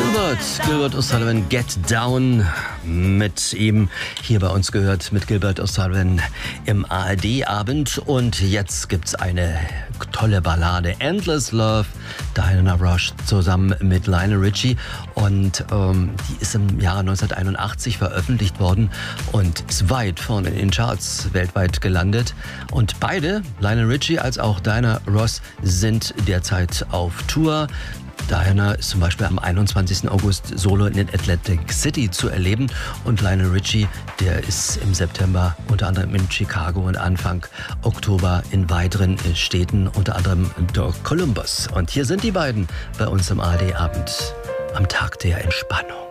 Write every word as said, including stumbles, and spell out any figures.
Gilbert, Gilbert O'Sullivan, Get Down, mit ihm hier bei uns gehört, mit Gilbert O'Sullivan im A R D-Abend. Und jetzt gibt's eine tolle Ballade, Endless Love, Diana Ross zusammen mit Lionel Richie. Und ähm, die ist im Jahre neunzehnhunderteinundachtzig veröffentlicht worden und ist weit vorne in den Charts weltweit gelandet. Und beide, Lionel Richie als auch Diana Ross, sind derzeit auf Tour. Diana ist zum Beispiel am einundzwanzigsten August solo in Atlantic City zu erleben und Lionel Richie, der ist im September unter anderem in Chicago und Anfang Oktober in weiteren Städten, unter anderem in Columbus. Und hier sind die beiden bei uns im A R D-Abend am Tag der Entspannung.